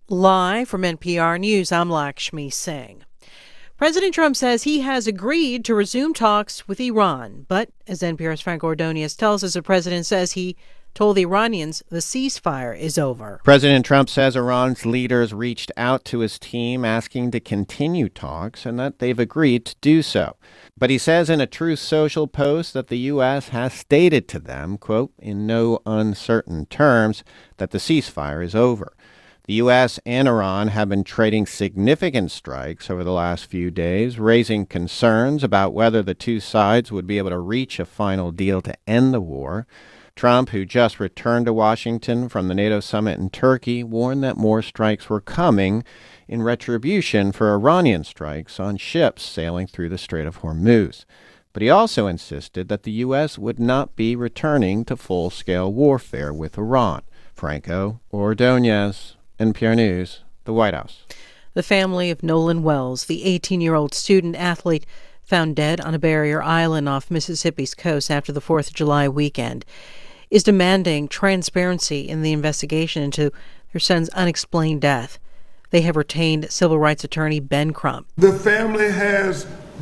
Live from NPR News, I'm Lakshmi Singh. President Trump says he has agreed to resume talks with Iran, but as NPR's Frank Ordonez tells us, the president says he told the Iranians the ceasefire is over. President Trump says Iran's leaders reached out to his team asking to continue talks and that they've agreed to do so. But he says in a Truth Social post that the U.S. has stated to them, quote, in no uncertain terms, that the ceasefire is over. The U.S. and Iran have been trading significant strikes over the last few days, raising concerns about whether the two sides would be able to reach a final deal to end the war. Trump, who just returned to Washington from the NATO summit in Turkey, warned that more strikes were coming in retribution for Iranian strikes on ships sailing through the Strait of Hormuz. But he also insisted that the U.S. would not be returning to full-scale warfare with Iran. Franco Ordonez, NPR News, the White House. The family of Nolan Wells, the 18-year-old student athlete found dead on a barrier island off Mississippi's coast after the 4th of July weekend, is demanding transparency in the investigation into their son's unexplained death. They have retained civil rights attorney Ben Crump. The family has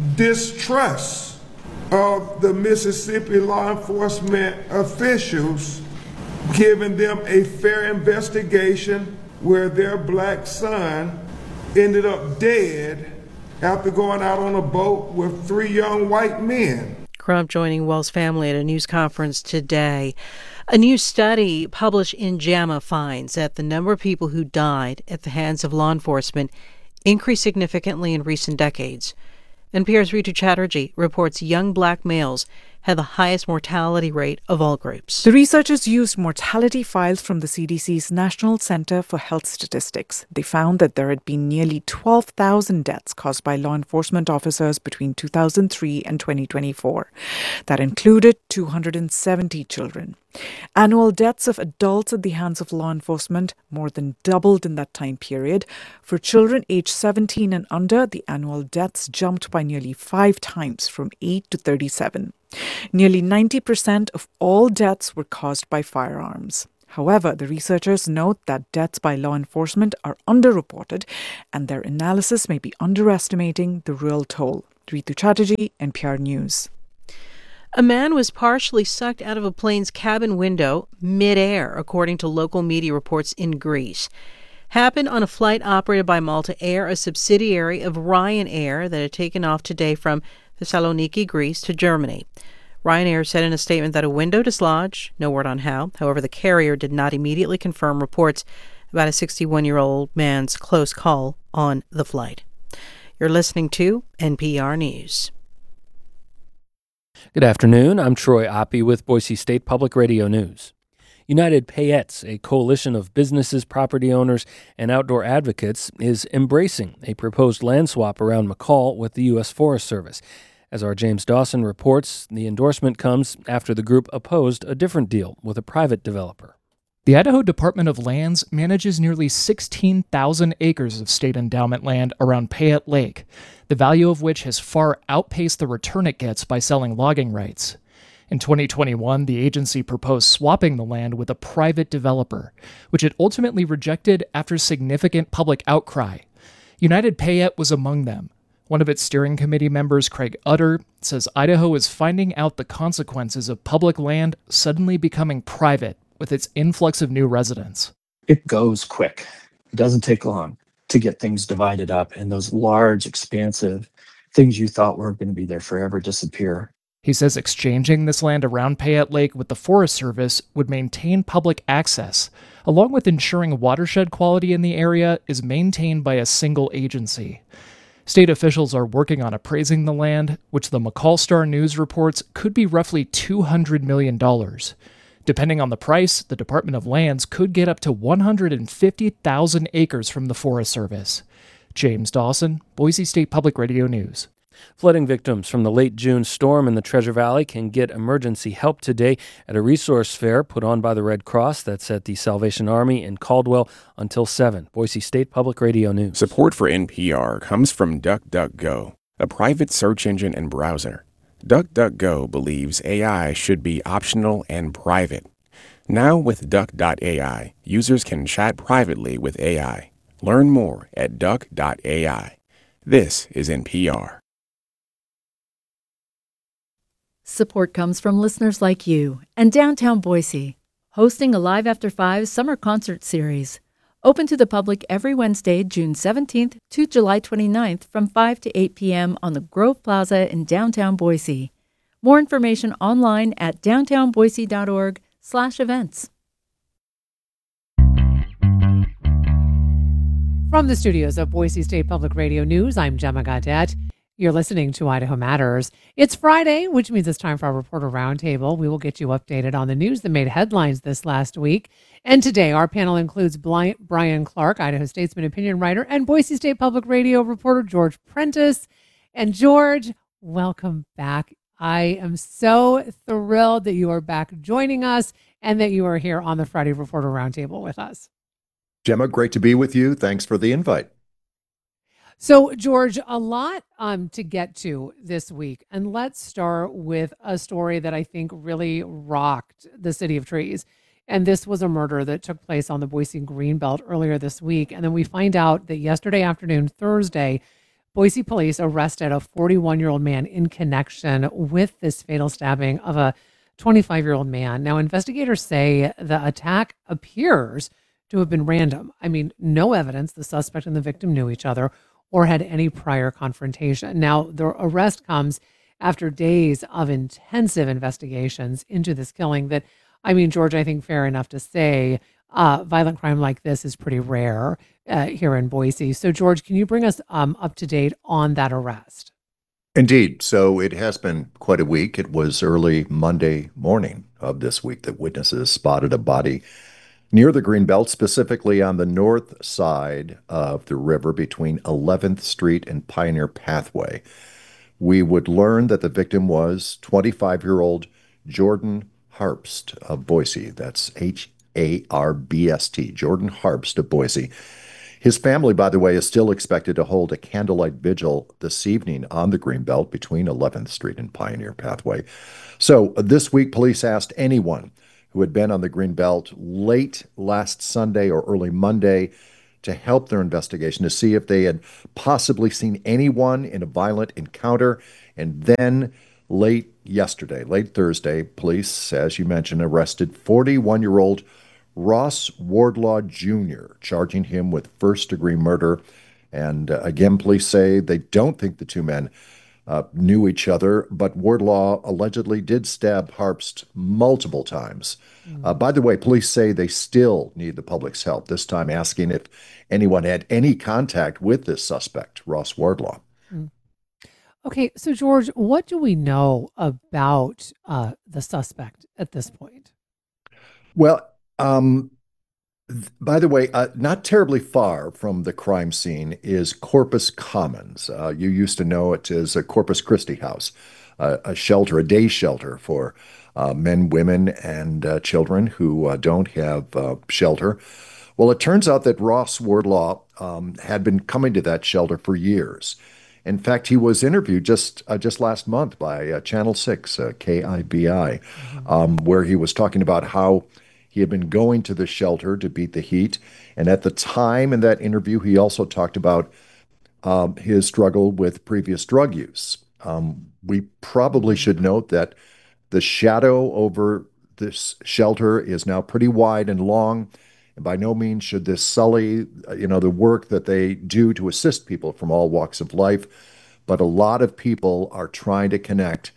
distrust of the Mississippi law enforcement officials giving them a fair investigation where their black son ended up dead after going out on a boat with 3 young white men. Crump joining Wells' family at a news conference today. A new study published in JAMA finds that the number of people who died at the hands of law enforcement increased significantly in recent decades. NPR's Ritu Chatterjee reports young black males had the highest mortality rate of all groups. The researchers used mortality files from the CDC's National Center for Health Statistics. They found that there had been nearly 12,000 deaths caused by law enforcement officers between 2003 and 2024. That included 270 children. Annual deaths of adults at the hands of law enforcement more than doubled in that time period. For children aged 17 and under, the annual deaths jumped by nearly 5 times, from 8 to 37. Nearly 90% of all deaths were caused by firearms. However, the researchers note that deaths by law enforcement are underreported, and their analysis may be underestimating the real toll. Ritu Chatterjee, NPR News. A man was partially sucked out of a plane's cabin window mid-air, according to local media reports in Greece. Happened on a flight operated by Malta Air, a subsidiary of Ryanair that had taken off today from Thessaloniki, Greece, to Germany. Ryanair said in a statement that a window dislodged, no word on how. However, the carrier did not immediately confirm reports about a 61-year-old man's close call on the flight. You're listening to NPR News. Good afternoon. I'm Troy Oppie with Boise State Public Radio News. United Payets, a coalition of businesses, property owners, and outdoor advocates, is embracing a proposed land swap around McCall with the U.S. Forest Service. As our James Dawson reports, the endorsement comes after the group opposed a different deal with a private developer. The Idaho Department of Lands manages nearly 16,000 acres of state endowment land around Payette Lake, the value of which has far outpaced the return it gets by selling logging rights. In 2021, the agency proposed swapping the land with a private developer, which it ultimately rejected after significant public outcry. United Payette was among them. One of its steering committee members, Craig Utter, says Idaho is finding out the consequences of public land suddenly becoming private with its influx of new residents. It goes quick. It doesn't take long to get things divided up, and those large, expansive things you thought were going to be there forever disappear. He says exchanging this land around Payette Lake with the Forest Service would maintain public access, along with ensuring watershed quality in the area is maintained by a single agency. State officials are working on appraising the land, which the McCall Star News reports could be roughly $200 million. Depending on the price, the Department of Lands could get up to 150,000 acres from the Forest Service. James Dawson, Boise State Public Radio News. Flooding victims from the late June storm in the Treasure Valley can get emergency help today at a resource fair put on by the Red Cross that's at the Salvation Army in Caldwell until 7. Boise State Public Radio News. Support for NPR comes from DuckDuckGo, a private search engine and browser. DuckDuckGo believes AI should be optional and private. Now with Duck.ai, users can chat privately with AI. Learn more at duck.ai. This is NPR. Support comes from listeners like you and Downtown Boise, hosting a Live After 5 summer concert series. Open to the public every Wednesday, June 17th to July 29th from 5 to 8 p.m. on the Grove Plaza in downtown Boise. More information online at downtownboise.org/events. From the studios of Boise State Public Radio News, I'm Gemma Gaudette. You're listening to Idaho Matters. It's Friday, which means it's time for our Reporter Roundtable. We will get you updated on the news that made headlines this last week. And today, our panel includes Brian Clark, Idaho Statesman opinion writer, and Boise State Public Radio reporter George Prentice. And George, welcome back. I am so thrilled that you are back joining us and that you are here on the Friday Reporter Roundtable with us. Gemma, great to be with you. Thanks for the invite. So, George, a lot to get to this week. And let's start with a story that I think really rocked the City of Trees. And this was a murder that took place on the Boise Greenbelt earlier this week. And then we find out that yesterday afternoon, Thursday, Boise police arrested a 41-year-old man in connection with this fatal stabbing of a 25-year-old man. Now, investigators say the attack appears to have been random. I mean, no evidence the suspect and the victim knew each other or had any prior confrontation. Now, the arrest comes after days of intensive investigations into this killing that, I mean, George, I think fair enough to say violent crime like this is pretty rare here in Boise. So, George, can you bring us up to date on that arrest? Indeed. So it has been quite a week. It was early Monday morning of this week that witnesses spotted a body near the Greenbelt, specifically on the north side of the river between 11th Street and Pioneer Pathway. We would learn that the victim was 25-year-old Jordan Harbst of Boise. That's Harbst, Jordan Harbst of Boise. His family, by the way, is still expected to hold a candlelight vigil this evening on the Greenbelt between 11th Street and Pioneer Pathway. So this week, police asked anyone who had been on the Greenbelt late last Sunday or early Monday to help their investigation to see if they had possibly seen anyone in a violent encounter. And then late Thursday, police, as you mentioned, arrested 41-year-old Ross Wardlaw Jr., charging him with first-degree murder. And again, police say they don't think the two men knew each other, but Wardlaw allegedly did stab Harbst multiple times. By the way, police say they still need the public's help, this time asking if anyone had any contact with this suspect, Ross Wardlaw. Okay, so George, what do we know about the suspect at this point? Well, by the way, not terribly far from the crime scene is Corpus Commons. You used to know it as a Corpus Christi house, a shelter, a day shelter for men, women, and children who don't have shelter. Well, it turns out that Ross Wardlaw had been coming to that shelter for years. In fact, he was interviewed just last month by Channel 6, KIBI, where he was talking about how he had been going to the shelter to beat the heat. And at the time in that interview, he also talked about his struggle with previous drug use. We probably should note that the shadow over this shelter is now pretty wide and long. And by no means should this sully, the work that they do to assist people from all walks of life. But a lot of people are trying to connect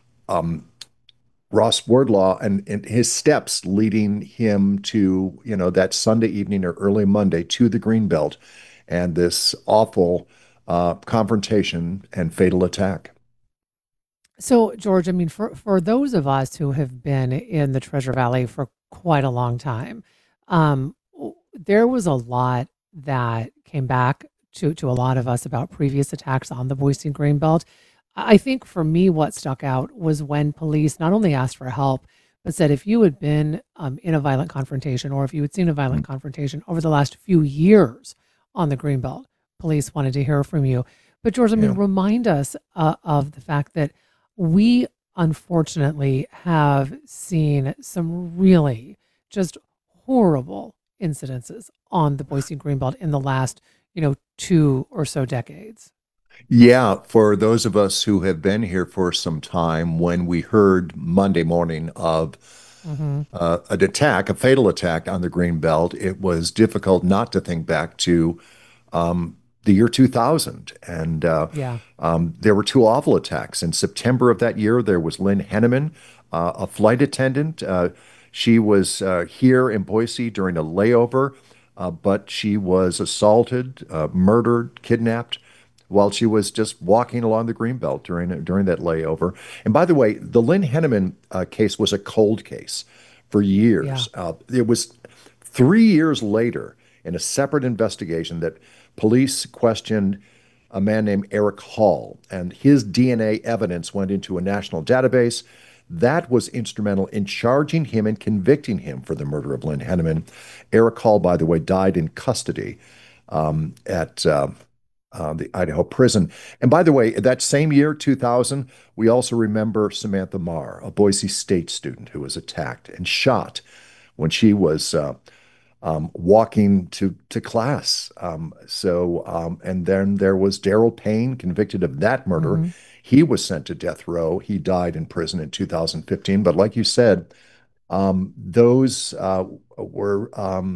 Ross Wardlaw and his steps leading him to, that Sunday evening or early Monday to the Greenbelt and this awful confrontation and fatal attack. So, George, I mean, for those of us who have been in the Treasure Valley for quite a long time, there was a lot that came back to a lot of us about previous attacks on the Boise Greenbelt. I think for me, what stuck out was when police not only asked for help, but said if you had been in a violent confrontation or if you had seen a violent confrontation over the last few years on the Greenbelt, police wanted to hear from you. But George, I mean, remind us of the fact that we unfortunately have seen some really just horrible incidences on the Boise Greenbelt in the last, 2 or so decades. Yeah, for those of us who have been here for some time, when we heard Monday morning of Hmm. an attack, a fatal attack on the Greenbelt, it was difficult not to think back to the year 2000. And Yeah. there were two awful attacks. In September of that year, there was Lynn Henneman, a flight attendant. She was here in Boise during a layover, but she was assaulted, murdered, kidnapped while she was just walking along the Greenbelt during that layover. And by the way, the Lynn Henneman case was a cold case for Yeah. years. It was 3 years later in a separate investigation that police questioned a man named Eric Hall, and his DNA evidence went into a national database. That was instrumental in charging him and convicting him for the murder of Lynn Henneman. Eric Hall, by the way, died in custody at the Idaho prison. And by the way, that same year, 2000, we also remember Samantha Marr, a Boise State student who was attacked and shot when she was walking to class. And then there was Daryl Payne, convicted of that murder. Hmm. He was sent to death row. He died in prison in 2015. But like you said, those were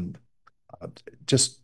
just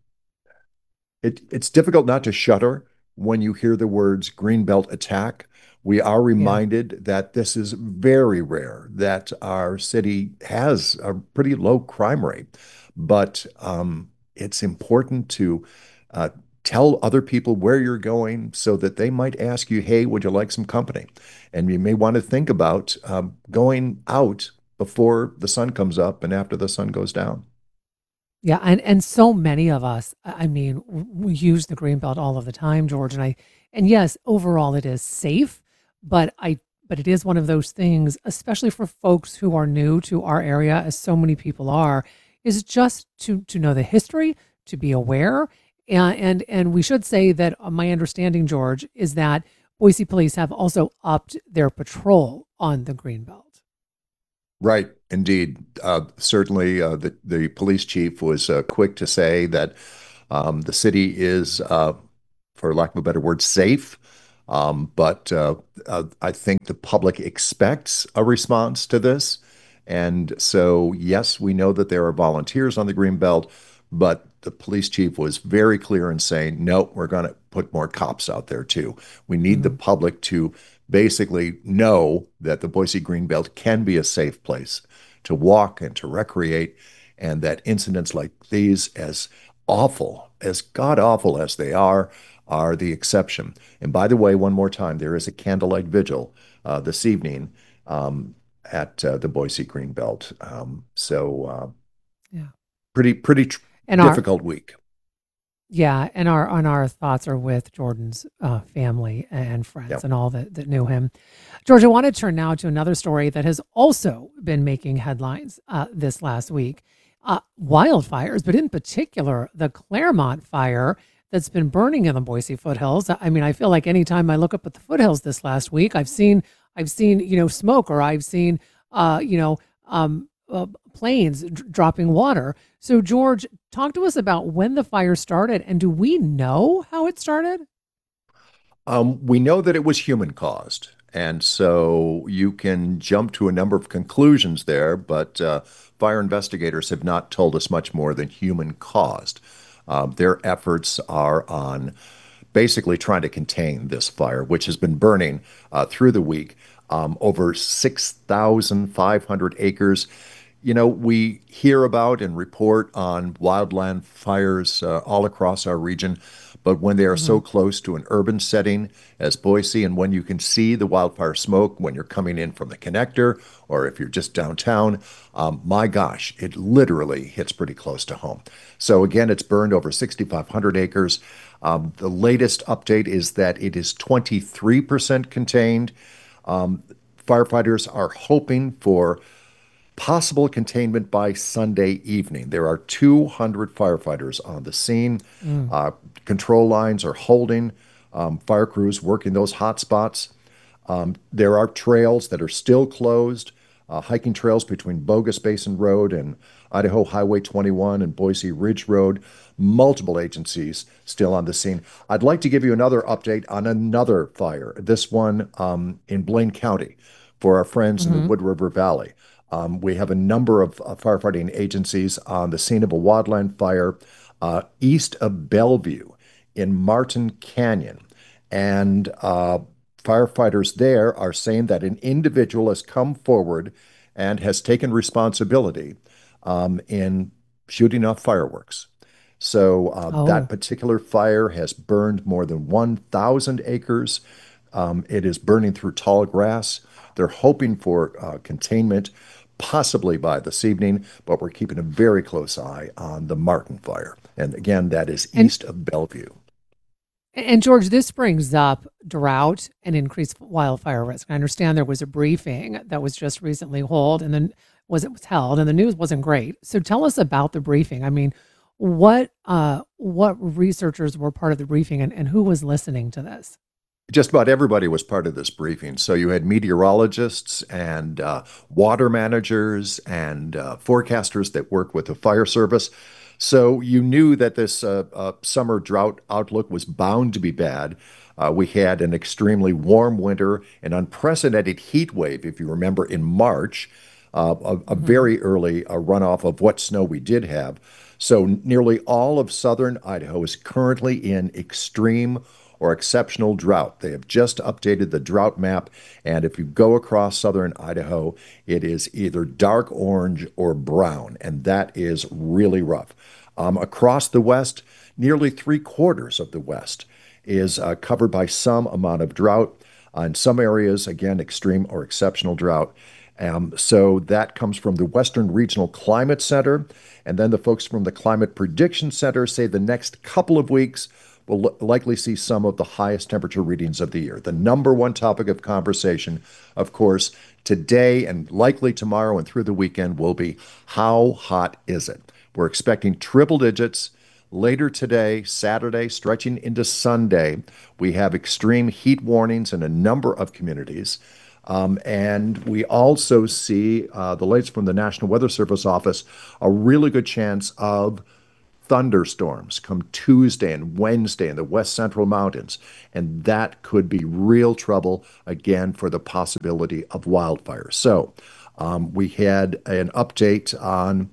it's difficult not to shudder when you hear the words Greenbelt attack. We are Yeah. reminded that this is very rare, that our city has a pretty low crime rate. But it's important to tell other people where you're going so that they might ask you, hey, would you like some company? And you may want to think about going out before the sun comes up and after the sun goes down. Yeah, and so many of us, I mean, we use the Greenbelt all of the time, George, and yes, overall it is safe, but it is one of those things, especially for folks who are new to our area, as so many people are, is just to know the history, to be aware, and we should say that my understanding, George, is that Boise police have also upped their patrol on the Greenbelt. Right, indeed. Certainly, the police chief was quick to say that the city is, for lack of a better word, safe. But I think the public expects a response to this. And so, yes, we know that there are volunteers on the Greenbelt, but the police chief was very clear in saying, no, we're going to put more cops out there too. We need the Hmm. public to basically know that the Boise Greenbelt can be a safe place to walk and to recreate, and that incidents like these, as awful, as god awful as they are the exception. And by the way, one more time, there is a candlelight vigil this evening at the Boise Greenbelt. Yeah. Pretty And difficult week. our thoughts are with Jordan's family and friends Yep. and all that knew him. George, I want to turn now to another story that has also been making headlines this last week. Wildfires, but in particular, the Claremont fire that's been burning in the Boise foothills. I mean, I feel like anytime I look up at the foothills this last week, I've seen smoke, or I've seen uh, you know planes dropping water. So, George, talk to us about when the fire started, and do we know how it started? We know that it was human caused. And so you can jump to a number of conclusions there, but fire investigators have not told us much more than human caused. Their efforts are on basically trying to contain this fire, which has been burning through the week, over 6,500 acres. You know, we hear about and report on wildland fires all across our region, but when they are so Hmm. close to an urban setting as Boise, and when you can see the wildfire smoke when you're coming in from the connector or if you're just downtown, my gosh, it literally hits pretty close to home. So again, it's burned over 6,500 acres. The latest update is that it is 23% contained. Um, Firefighters are hoping for possible containment by Sunday evening. There are 200 firefighters on the scene. Mm. Uh, Control lines are holding, fire crews working those hot spots. There are trails that are still closed, hiking trails between Bogus Basin Road and Idaho Highway 21 and Boise Ridge Road. Multiple agencies still on the scene. I'd like to give you another update on another fire, this one in Blaine County for our friends in the Wood River Valley. We have a number of firefighting agencies on the scene of a wildland fire east of Bellevue in Martin Canyon. And firefighters there are saying that an individual has come forward and has taken responsibility in shooting off fireworks. So that particular fire has burned more than 1,000 acres. It is burning through tall grass. They're hoping for containment possibly by this evening, but we're keeping a very close eye on the Martin fire. And again, that is east of Bellevue. And George, this brings up drought and increased wildfire risk. I understand there was a briefing that was just recently held, and then was held, and the news wasn't great. So tell us about the briefing. I mean, what researchers were part of the briefing, and who was listening to this? Just about everybody was part of this briefing. So you had meteorologists and water managers and forecasters that work with the fire service. So you knew that this summer drought outlook was bound to be bad. We had an extremely warm winter, an unprecedented heat wave, if you remember, in March, a very early runoff of what snow we did have. So nearly all of southern Idaho is currently in extreme or exceptional drought. They have just updated the drought map, and if you go across southern Idaho, it is either dark orange or brown, and that is really rough. Across the west, nearly 3/4 of the west is covered by some amount of drought. In some areas, again, extreme or exceptional drought. So that comes from the Western Regional Climate Center, and then the folks from the Climate Prediction Center say the next couple of weeks we'll likely see some of the highest temperature readings of the year. The number one topic of conversation, of course, today and likely tomorrow and through the weekend will be how hot is it? We're expecting triple digits. Later today, Saturday, stretching into Sunday, we have extreme heat warnings in a number of communities. And we also see the latest from the National Weather Service office, a really good chance of thunderstorms come Tuesday and Wednesday in the west central mountains. And that could be real trouble, again, for the possibility of wildfire. So we had an update on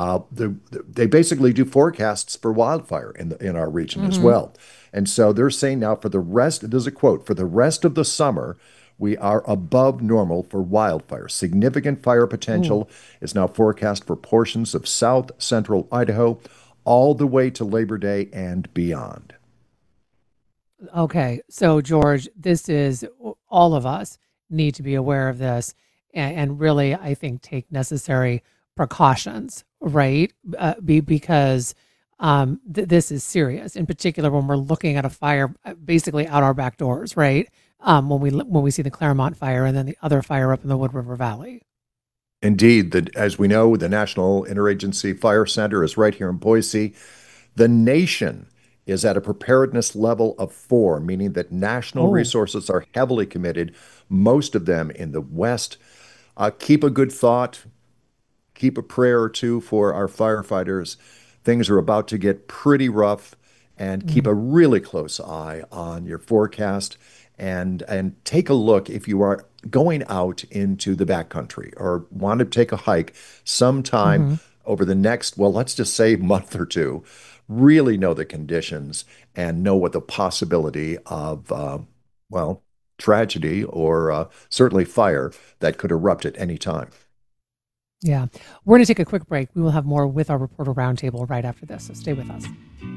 they basically do forecasts for wildfire in our region as well. And so they're saying now for the rest, there's a quote, for the rest of the summer, we are above normal for wildfire. Significant fire potential is now forecast for portions of south central Idaho, all the way to Labor Day and beyond. Okay, so George, this is all of us need to be aware of this and really, I think, take necessary precautions, right? Because this is serious, in particular when we're looking at a fire basically out our back doors, right? When we see the Claremont fire and then the other fire up in the Wood River Valley. Indeed, as we know, the National Interagency Fire Center is right here in Boise. The nation is at a preparedness level of 4, meaning that national resources are heavily committed, most of them in the West. Keep a good thought, keep a prayer or two for our firefighters. Things are about to get pretty rough, and keep a really close eye on your forecast. And take a look if you are going out into the backcountry or want to take a hike sometime over the next, well, let's just say month or two. Really know the conditions and know what the possibility of, tragedy or certainly fire that could erupt at any time. Yeah. We're going to take a quick break. We will have more with our Reporter Roundtable right after this, so stay with us.